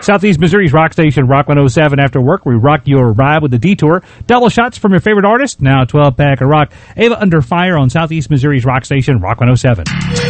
Southeast Missouri's rock station, Rock 107. After work, we rock your ride with the Detour. Double shots from your favorite artist. Now 12-pack of rock. Ava Under Fire on Southeast Missouri's rock station, Rock 107.